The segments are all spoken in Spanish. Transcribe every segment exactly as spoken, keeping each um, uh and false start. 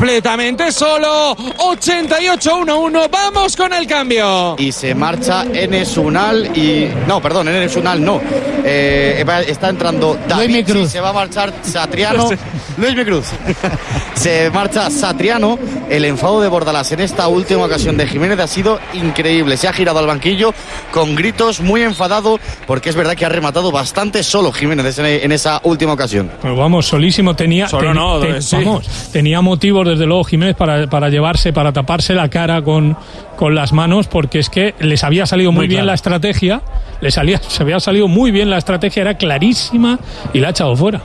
completamente solo. ochenta y ocho uno uno, vamos con el cambio. Y se marcha Enes Unal y... No, perdón, Enes Unal no. Eh, está entrando David, Cruz. Se va a marchar Satriano. Luis Mi Cruz. Se marcha Satriano. El enfado de Bordalás en esta última ocasión de Jiménez ha sido increíble. Se ha girado al banquillo con gritos, muy enfadado, porque es verdad que ha rematado bastante solo Jiménez en esa última ocasión. Pues vamos, solísimo. Tenía, Solo ten, no, ten, sí. vamos, tenía motivos desde luego Jiménez para, para llevarse, para taparse la cara con, con las manos, porque es que les había salido muy, muy bien claro. la estrategia, les salía, se había salido muy bien la estrategia, era clarísima y la ha echado fuera.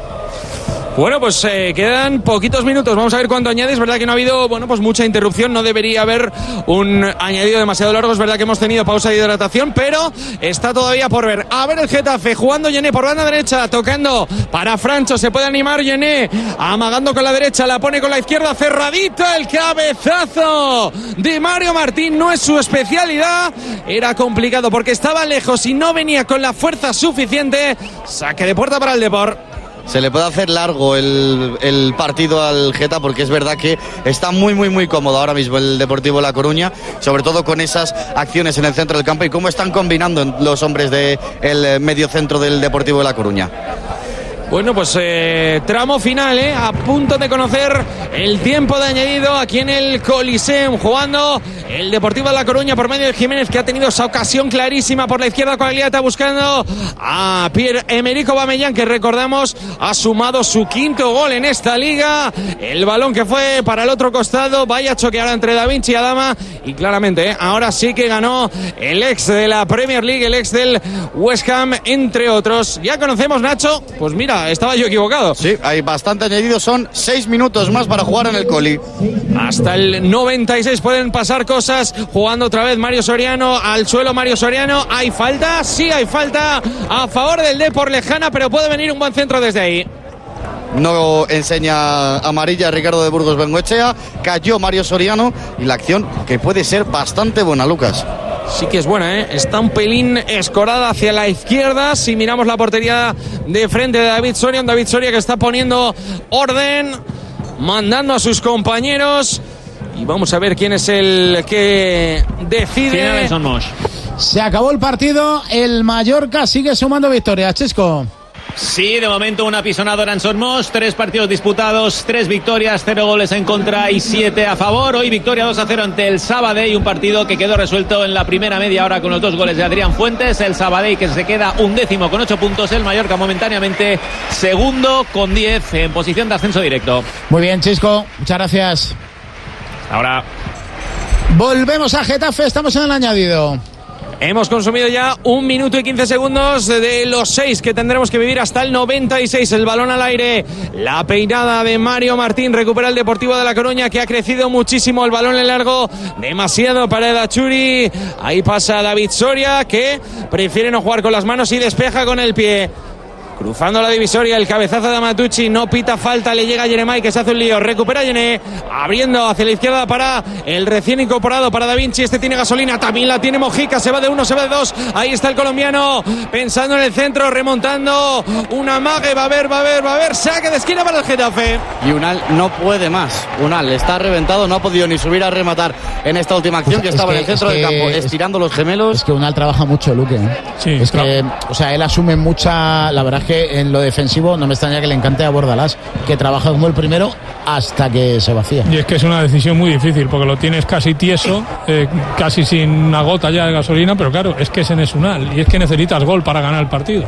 Bueno, pues eh, quedan poquitos minutos. Vamos a ver cuánto añade. Es verdad que no ha habido, bueno, pues mucha interrupción. No debería haber un añadido demasiado largo. Es verdad que hemos tenido pausa de hidratación, pero está todavía por ver. A ver el Getafe, jugando Yené por banda derecha, tocando para Francho. Se puede animar Yené, amagando con la derecha, la pone con la izquierda, cerradita el cabezazo de Mario Martín. No es su especialidad. Era complicado porque estaba lejos y no venía con la fuerza suficiente. Saque de puerta para el Depor. Se le puede hacer largo el, el partido al Geta, porque es verdad que está muy muy muy cómodo ahora mismo el Deportivo La Coruña, sobre todo con esas acciones en el centro del campo y cómo están combinando los hombres del medio centro del Deportivo de La Coruña. Bueno, pues eh, tramo final, eh, a punto de conocer el tiempo de añadido aquí en el Coliseum, jugando el Deportivo de La Coruña por medio de Jiménez, que ha tenido esa ocasión clarísima por la izquierda con Agliata, buscando a Pierre-Emerick Aubameyang, que recordamos ha sumado su quinto gol en esta liga. El balón que fue para el otro costado, vaya choque ahora entre Da Vinci y Adama, y claramente eh, ahora sí que ganó el ex de la Premier League, el ex del West Ham, entre otros. Ya conocemos, Nacho, pues mira, estaba yo equivocado. Sí, hay bastante añadido, son seis minutos más para jugar en el Coli. Hasta el noventa y seis pueden pasar cosas, jugando otra vez Mario Soriano, al suelo Mario Soriano. ¿Hay falta? Sí, hay falta a favor del Depor Lejana, pero puede venir un buen centro desde ahí. No enseña amarilla Ricardo de Burgos Bengoechea, cayó Mario Soriano y la acción que puede ser bastante buena, Lucas. Sí que es buena, ¿eh? Está un pelín escorada hacia la izquierda. Si miramos la portería de frente de David Soria, un David Soria que está poniendo orden, mandando a sus compañeros. Y vamos a ver quién es el que decide. Se acabó el partido, el Mallorca sigue sumando victorias, Chisco. Sí, de momento una pisonadora en Son Moix, tres partidos disputados, tres victorias, cero goles en contra y siete a favor. Hoy victoria dos a cero ante el Sabadell, un partido que quedó resuelto en la primera media hora con los dos goles de Adrián Fuentes. El Sabadell que se queda undécimo con ocho puntos, el Mallorca momentáneamente segundo con diez en posición de ascenso directo. Muy bien, Chisco, muchas gracias. Ahora volvemos a Getafe, estamos en el añadido. Hemos consumido ya un minuto y quince segundos de los seis que tendremos que vivir hasta el noventa y seis. El balón al aire, la peinada de Mario Martín, recupera el Deportivo de La Coruña, que ha crecido muchísimo. El balón en largo, demasiado para Edachuri. Ahí pasa David Soria, que prefiere no jugar con las manos y despeja con el pie. Cruzando la divisoria, el cabezazo de Amatucci, no pita falta, le llega a Jeremai, que se hace un lío, recupera Yené, abriendo hacia la izquierda para el recién incorporado, para Da Vinci. Este tiene gasolina, también la tiene Mojica, se va de uno, se va de dos, ahí está el colombiano, pensando en el centro, remontando, una mague, va a haber, va a haber, va a haber, saque de esquina para el Getafe. Y Unal no puede más, Unal está reventado, no ha podido ni subir a rematar en esta última acción, que es estaba que, en el centro del campo, es, estirando los gemelos. Es que Unal trabaja mucho, Luque, ¿eh? Sí, es claro. que, o sea, él asume mucha, la verdad que en lo defensivo no me extraña que le encante a Bordalás, que trabaja como el primero hasta que se vacía. Y es que es una decisión muy difícil, porque lo tienes casi tieso, eh, casi sin una gota ya de gasolina, pero claro, es que es en Esunal y es que necesitas gol para ganar el partido.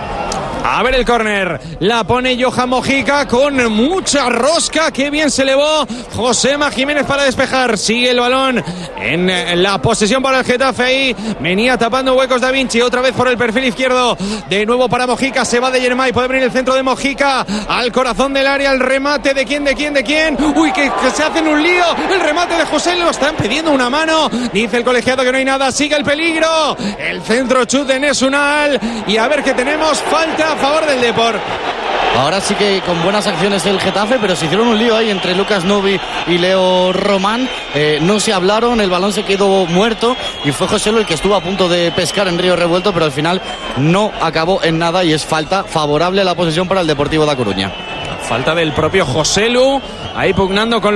A ver el córner, la pone Johan Mojica con mucha rosca, qué bien se elevó Josema Jiménez para despejar. Sigue el balón en la posesión para el Getafe, ahí venía tapando huecos Da Vinci, otra vez por el perfil izquierdo, de nuevo para Mojica, se va de Jeremai, puede venir el centro de Mojica al corazón del área, el remate de quién, de quién, de quién, uy, que, que se hacen un lío, el remate de José, lo están pidiendo una mano, dice el colegiado que no hay nada, sigue el peligro, el centro chut de Nesunal, y a ver qué tenemos, falta a favor del Depor. Ahora sí que con buenas acciones el Getafe, pero se hicieron un lío ahí entre Lucas Novi y Leo Román, eh, no se hablaron, el balón se quedó muerto y fue Joselu el que estuvo a punto de pescar en Río Revuelto, pero al final no acabó en nada y es falta favorable a la posesión para el Deportivo de La Coruña. Falta del propio Joselu, ahí pugnando con